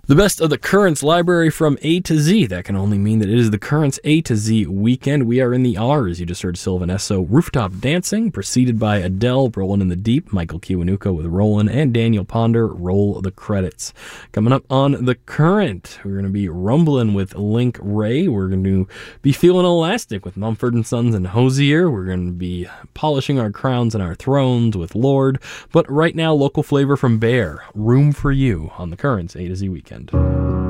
The best of the Currents library from A to Z. That can only mean that it is the Currents A to Z weekend. We are in the R's. You just heard Sylvan Esso, Rooftop Dancing, preceded by Adele, Rollin' in the Deep, Michael Kiwanuka with Rollin', and Daniel Ponder, Roll the Credits. Coming up on The Current, we're going to be rumbling with Link Wray. We're going to be feeling elastic with Mumford & Sons and Hosier. We're going to be polishing our crowns and our thrones with Lord. But right now, local flavor from Bear, Room for You on the Currents A to Z weekend.